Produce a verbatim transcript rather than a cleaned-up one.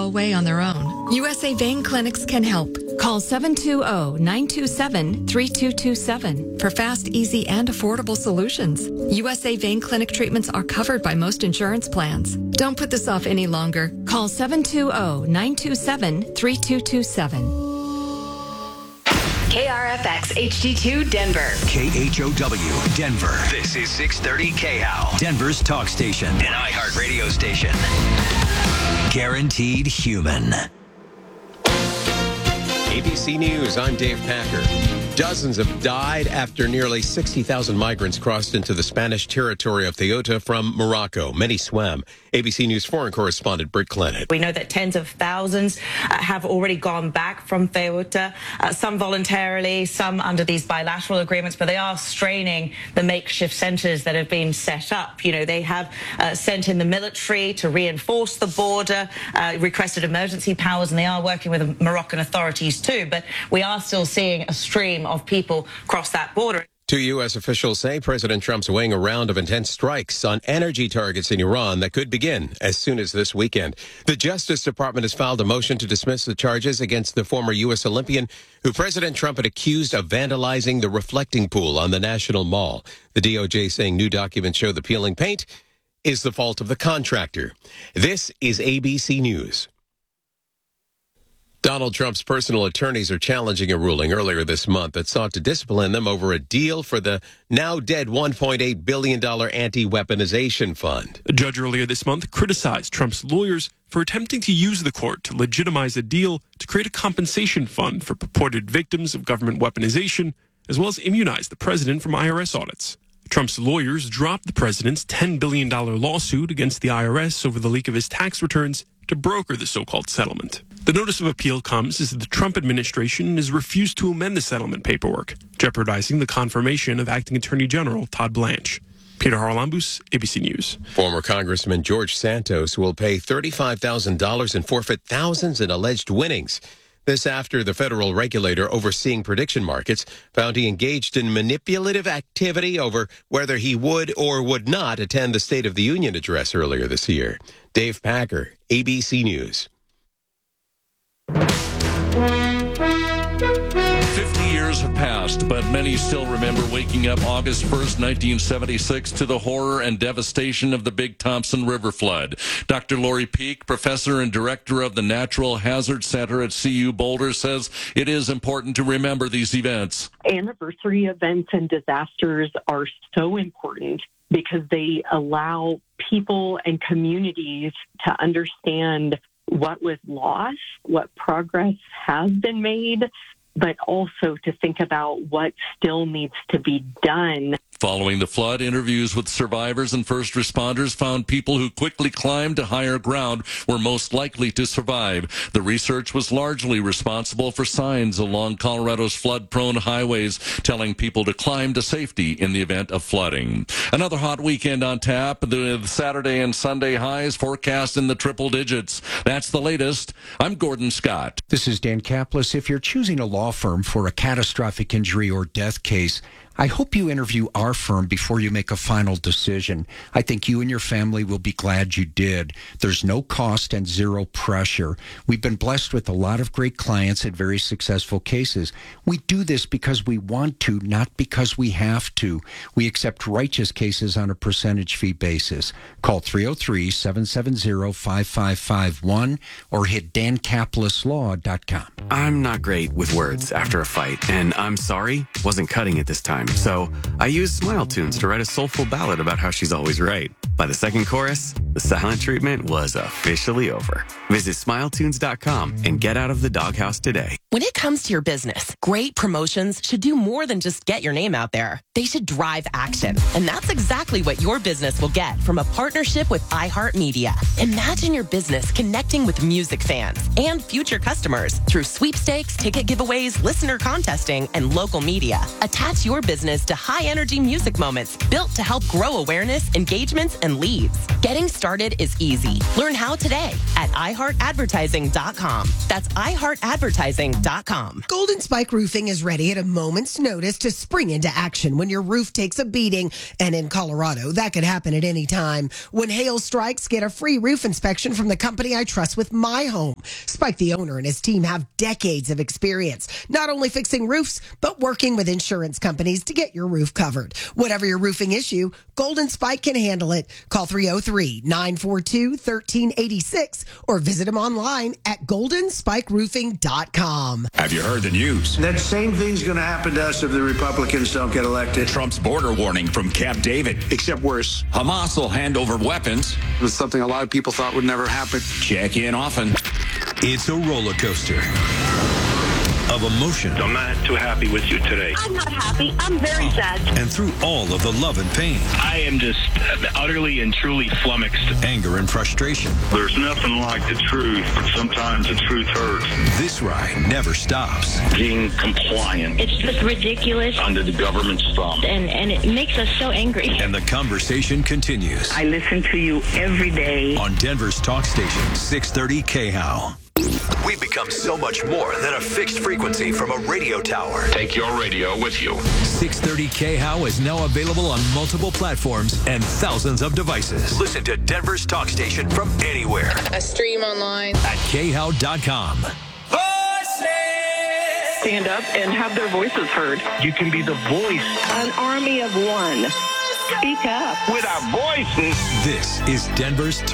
away on their own. U S A Vein Clinics can help. Call seven two zero, nine two seven, three two two seven for fast, easy, and affordable solutions. U S A Vein Clinic treatments are covered by most insurance plans. Don't put this off any longer. Call seven two zero, nine two seven, three two two seven. K R F X H D two Denver. K H O W Denver. This is six thirty K H O W, Denver's talk station, an iHeartRadio station. Guaranteed human. A B C News, I'm Dave Packer. Dozens have died after nearly sixty thousand migrants crossed into the Spanish territory of Ceuta from Morocco. Many swam. A B C News foreign correspondent Britt Clennett. We know that tens of thousands uh, have already gone back from Ceuta, uh, some voluntarily, some under these bilateral agreements, but they are straining the makeshift centers that have been set up. You know, they have uh, sent in the military to reinforce the border, uh, requested emergency powers, and they are working with the Moroccan authorities too. But we are still seeing a stream of people cross that border. Two U S officials say President Trump's weighing a round of intense strikes on energy targets in Iran that could begin as soon as this weekend. The Justice Department has filed a motion to dismiss the charges against the former U S Olympian who President Trump had accused of vandalizing the reflecting pool on the National Mall. The D O J saying new documents show the peeling paint is the fault of the contractor. This is A B C News. Donald Trump's personal attorneys are challenging a ruling earlier this month that sought to discipline them over a deal for the now dead one point eight billion dollars anti-weaponization fund. A judge earlier this month criticized Trump's lawyers for attempting to use the court to legitimize a deal to create a compensation fund for purported victims of government weaponization, as well as immunize the president from I R S audits. Trump's lawyers dropped the president's ten billion dollars lawsuit against the I R S over the leak of his tax returns to broker the so-called settlement. The notice of appeal comes as the Trump administration has refused to amend the settlement paperwork, jeopardizing the confirmation of Acting Attorney General Todd Blanche. Peter Haralambous, A B C News. Former Congressman George Santos will pay thirty-five thousand dollars and forfeit thousands in alleged winnings. This after the federal regulator overseeing prediction markets found he engaged in manipulative activity over whether he would or would not attend the State of the Union address earlier this year. Dave Packer, A B C News. Fifty years have passed, but many still remember waking up August first, nineteen seventy-six, to the horror and devastation of the Big Thompson River flood. Doctor Lori Peek, professor and director of the Natural Hazard Center at C U Boulder, says it is important to remember these events. Anniversary events and disasters are so important because they allow people and communities to understand what was lost, what progress has been made, but also to think about what still needs to be done. Following the flood, interviews with survivors and first responders found people who quickly climbed to higher ground were most likely to survive. The research was largely responsible for signs along Colorado's flood-prone highways, telling people to climb to safety in the event of flooding. Another hot weekend on tap. The Saturday and Sunday highs forecast in the triple digits. That's the latest. I'm Gordon Scott. This is Dan Kaplis. If you're choosing a law firm for a catastrophic injury or death case, I hope you interview our firm before you make a final decision. I think you and your family will be glad you did. There's no cost and zero pressure. We've been blessed with a lot of great clients at very successful cases. We do this because we want to, not because we have to. We accept righteous cases on a percentage fee basis. Call three oh three, seven seven zero, five five five one or hit dan kaplis law dot com. I'm not great with words after a fight, and I'm sorry, wasn't cutting it this time. So I used Smile Tunes to write a soulful ballad about how she's always right. By the second chorus, the silent treatment was officially over. Visit smile tunes dot com and get out of the doghouse today. When it comes to your business, great promotions should do more than just get your name out there. They should drive action. And that's exactly what your business will get from a partnership with iHeartMedia. Imagine your business connecting with music fans and future customers through sweepstakes, ticket giveaways, listener contesting, and local media. Attach your business business to high-energy music moments built to help grow awareness, engagements, and leads. Getting started is easy. Learn how today at i heart advertising dot com. That's i heart advertising dot com. Golden Spike Roofing is ready at a moment's notice to spring into action when your roof takes a beating. And in Colorado, that could happen at any time. When hail strikes, get a free roof inspection from the company I trust with my home. Spike, the owner, and his team have decades of experience, not only fixing roofs, but working with insurance companies to get your roof covered. Whatever your roofing issue, Golden Spike can handle it. Call three oh three, nine four two, one three eight six or visit them online at golden spike roofing dot com. Have you heard the news? That same thing's going to happen to us if the Republicans don't get elected. Trump's border warning from Camp David. Except worse. Hamas will hand over weapons. It was something a lot of people thought would never happen. Check in often. It's a roller coaster of emotion. I'm not too happy with you today. I'm not happy. I'm very sad. And through all of the love and pain. I am just utterly and truly flummoxed. Anger and frustration. There's nothing like the truth, but sometimes the truth hurts. This ride never stops. Being compliant. It's just ridiculous. Under the government's thumb. And, and it makes us so angry. And the conversation continues. I listen to you every day. On Denver's talk station, six thirty K H O W. We've become so much more than a fixed frequency from a radio tower. Take your radio with you. six thirty K H O W is now available on multiple platforms and thousands of devices. Listen to Denver's talk station from anywhere. A stream online at K H O W dot com. Stand up and have their voices heard. You can be the voice. An army of one. Speak up. With our voices. This is Denver's talk